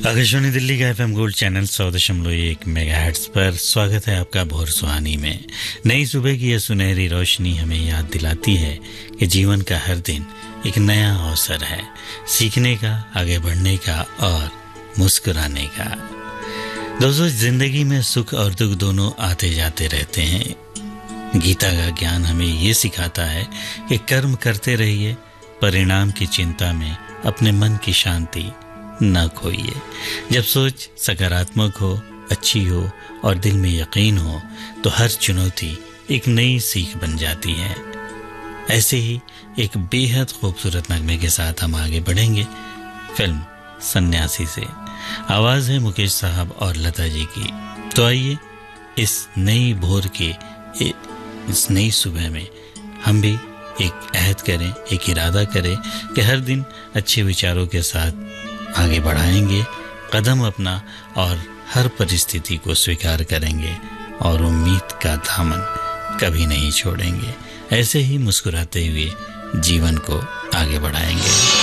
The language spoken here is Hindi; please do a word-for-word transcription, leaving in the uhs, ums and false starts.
आकाशवाणी दिल्ली का एफएम गोल्ड चैनल सौ दशमलव एक मेगाहर्ट्ज पर स्वागत है आपका भोर सुहानी में। नई सुबह की यह सुनहरी रोशनी हमें याद दिलाती है कि जीवन का हर दिन एक नया अवसर है, सीखने का, आगे बढ़ने का और मुस्कुराने का। दोस्तों, जिंदगी में सुख और दुख दोनों आते जाते रहते हैं। गीता का ज्ञान हमें ये सिखाता है कि कर्म करते रहिए, परिणाम की चिंता में अपने मन की शांति न खोइए। जब सोच सकारात्मक हो, अच्छी हो और दिल में यकीन हो तो हर चुनौती एक नई सीख बन जाती है। ऐसे ही एक बेहद खूबसूरत नगमे के साथ हम आगे बढ़ेंगे फिल्म सन्यासी से। आवाज है मुकेश साहब और लता जी की। तो आइए इस नई भोर के इस नई सुबह में हम भी एक अहद करें, एक इरादा करें कि हर दिन अच्छे विचारों के साथ आगे बढ़ाएंगे कदम अपना और हर परिस्थिति को स्वीकार करेंगे और उम्मीद का दामन कभी नहीं छोड़ेंगे। ऐसे ही मुस्कुराते हुए जीवन को आगे बढ़ाएंगे।